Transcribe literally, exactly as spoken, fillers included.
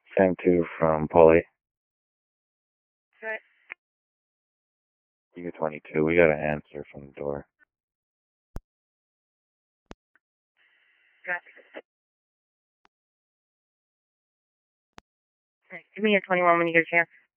Sam two from Polly. Good. You get twenty-two. We got an answer from the door. Good. Give me a twenty-one when you get a chance.